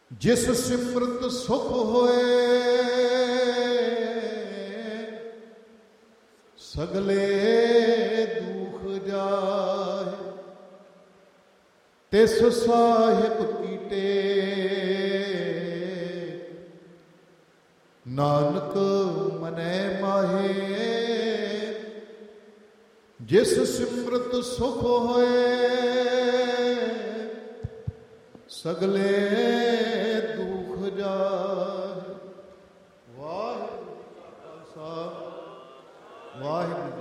ਜਿਸ ਸਿਮਰਤ ਸੁਖ ਹੋਏ ਸਗਲੇ ਦੁਖ ਜਾਏ। ਤਿਸ ਸਾਹਿਬ ਕੀਟੇ ਨਾਨਕ ਮਨੈ ਮਾਹੇ। ਜਿਸ ਸਿਮਰਤ ਸੁਖ ਹੋਏ ਸਗਲੇ ਦੁਖ ਜਾਏ। ਵਾਹਿਗੁਰੂ ਜੀ ਕਾ ਖਾਲਸਾ ਵਾਹਿਗੁਰੂ